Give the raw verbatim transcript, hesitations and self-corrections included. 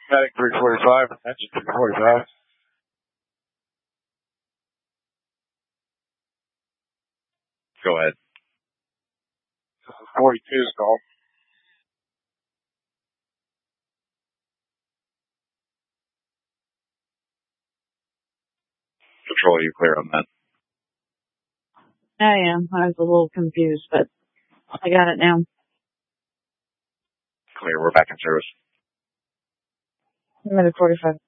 Medic three forty-five, attention three forty-five. Go ahead. This is forty-two's call. Control, you clear on that? I am. I was a little confused, but I got it now. Clear, we're back in service. Medic forty-five.